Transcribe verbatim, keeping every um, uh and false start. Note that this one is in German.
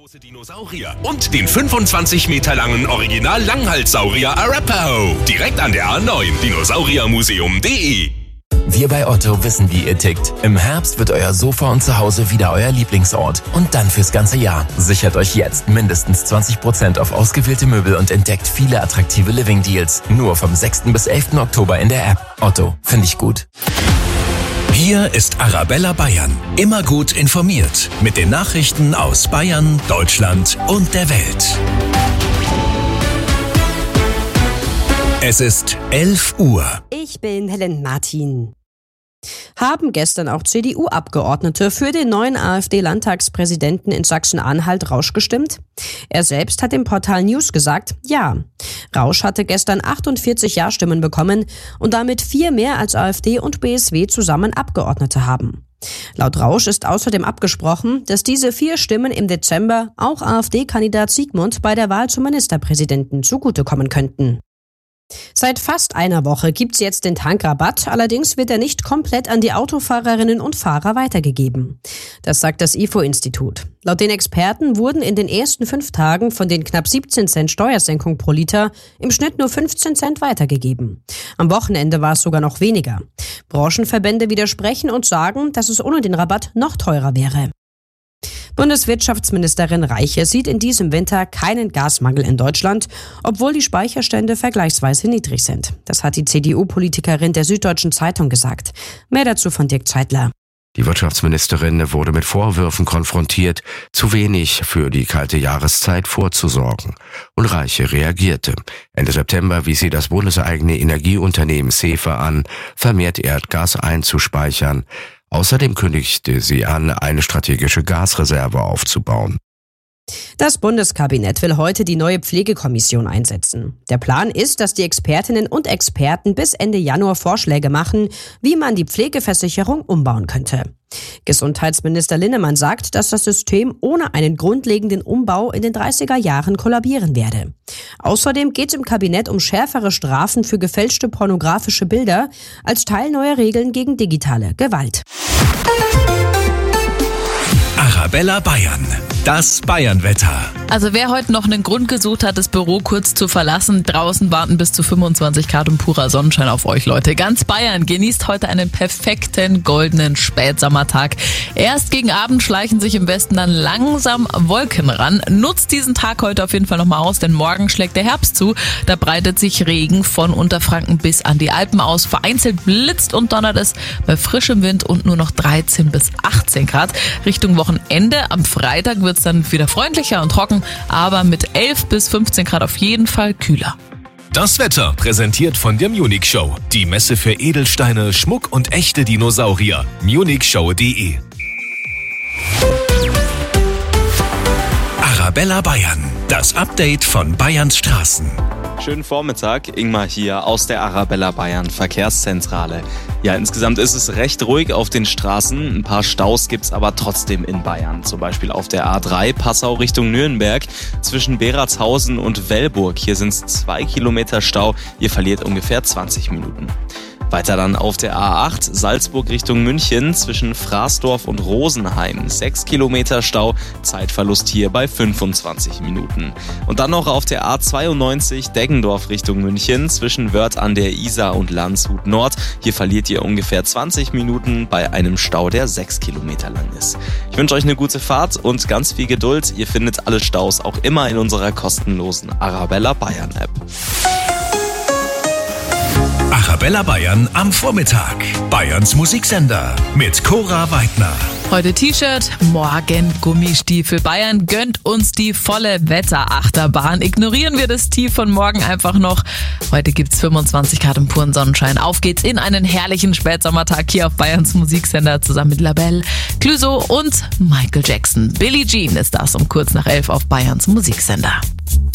große Dinosaurier und den fünfundzwanzig Meter langen Original-Langhalssaurier Arapaho. Direkt an der A neun, dinosauriermuseum punkt de. Wir bei Otto wissen, wie ihr tickt. Im Herbst wird euer Sofa und Zuhause wieder euer Lieblingsort. Und dann fürs ganze Jahr. Sichert euch jetzt mindestens zwanzig Prozent auf ausgewählte Möbel und entdeckt viele attraktive Living-Deals. Nur vom sechsten bis elften Oktober in der App. Otto, finde ich gut. Hier ist Arabella Bayern. Immer gut informiert. Mit den Nachrichten aus Bayern, Deutschland und der Welt. Es ist elf Uhr. Ich bin Helen Martin. Haben gestern auch C D U-Abgeordnete für den neuen AfD-Landtagspräsidenten in Sachsen-Anhalt Rausch gestimmt? Er selbst hat dem Portal News gesagt, ja. Rausch hatte gestern achtundvierzig Ja-Stimmen bekommen und damit vier mehr als AfD und B S W zusammen Abgeordnete haben. Laut Rausch ist außerdem abgesprochen, dass diese vier Stimmen im Dezember auch AfD-Kandidat Siegmund bei der Wahl zum Ministerpräsidenten zugutekommen könnten. Seit fast einer Woche gibt's jetzt den Tankrabatt, allerdings wird er nicht komplett an die Autofahrerinnen und Fahrer weitergegeben. Das sagt das I F O-Institut. Laut den Experten wurden in den ersten fünf Tagen von den knapp siebzehn Cent Steuersenkung pro Liter im Schnitt nur fünfzehn Cent weitergegeben. Am Wochenende war es sogar noch weniger. Branchenverbände widersprechen und sagen, dass es ohne den Rabatt noch teurer wäre. Bundeswirtschaftsministerin Reiche sieht in diesem Winter keinen Gasmangel in Deutschland, obwohl die Speicherstände vergleichsweise niedrig sind. Das hat die C D U-Politikerin der Süddeutschen Zeitung gesagt. Mehr dazu von Dirk Zeitler. Die Wirtschaftsministerin wurde mit Vorwürfen konfrontiert, zu wenig für die kalte Jahreszeit vorzusorgen. Und Reiche reagierte. Ende September wies sie das bundeseigene Energieunternehmen SEFE an, vermehrt Erdgas einzuspeichern. Außerdem kündigte sie an, eine strategische Gasreserve aufzubauen. Das Bundeskabinett will heute die neue Pflegekommission einsetzen. Der Plan ist, dass die Expertinnen und Experten bis Ende Januar Vorschläge machen, wie man die Pflegeversicherung umbauen könnte. Gesundheitsminister Linnemann sagt, dass das System ohne einen grundlegenden Umbau in den dreißiger Jahren kollabieren werde. Außerdem geht es im Kabinett um schärfere Strafen für gefälschte pornografische Bilder als Teil neuer Regeln gegen digitale Gewalt. Arabella Bayern. Das Bayernwetter. Also wer heute noch einen Grund gesucht hat, das Büro kurz zu verlassen, draußen warten bis zu fünfundzwanzig Grad und purer Sonnenschein auf euch, Leute. Ganz Bayern genießt heute einen perfekten goldenen Spätsommertag. Erst gegen Abend schleichen sich im Westen dann langsam Wolken ran. Nutzt diesen Tag heute auf jeden Fall nochmal aus, denn morgen schlägt der Herbst zu. Da breitet sich Regen von Unterfranken bis an die Alpen aus. Vereinzelt blitzt und donnert es bei frischem Wind und nur noch dreizehn bis achtzehn Grad. Richtung Wochenende am Freitag wird es dann wieder freundlicher und trocken, aber mit elf bis fünfzehn Grad auf jeden Fall kühler. Das Wetter präsentiert von der Munich Show. Die Messe für Edelsteine, Schmuck und echte Dinosaurier. munich show punkt de. Arabella Bayern. Das Update von Bayerns Straßen. Schönen Vormittag, Ingmar hier aus der Arabella Bayern Verkehrszentrale. Ja, insgesamt ist es recht ruhig auf den Straßen. Ein paar Staus gibt's aber trotzdem in Bayern. Zum Beispiel auf der A drei Passau Richtung Nürnberg zwischen Beratshausen und Wellburg. Hier sind es zwei Kilometer Stau. Ihr verliert ungefähr zwanzig Minuten. Weiter dann auf der A acht Salzburg Richtung München zwischen Fraßdorf und Rosenheim. sechs Kilometer Stau, Zeitverlust hier bei fünfundzwanzig Minuten. Und dann noch auf der A zweiundneunzig Deggendorf Richtung München zwischen Wörth an der Isar und Landshut Nord. Hier verliert ihr ungefähr zwanzig Minuten bei einem Stau, der sechs Kilometer lang ist. Ich wünsche euch eine gute Fahrt und ganz viel Geduld. Ihr findet alle Staus auch immer in unserer kostenlosen Arabella Bayern App. Arabella Bayern am Vormittag. Bayerns Musiksender mit Cora Weidner. Heute T-Shirt, morgen Gummistiefel. Bayern gönnt uns die volle Wetterachterbahn. Ignorieren wir das Tief von morgen einfach noch. Heute gibt's fünfundzwanzig Grad im puren Sonnenschein. Auf geht's in einen herrlichen Spätsommertag hier auf Bayerns Musiksender zusammen mit Labelle, Clouseau und Michael Jackson. Billie Jean ist das um kurz nach elf auf Bayerns Musiksender.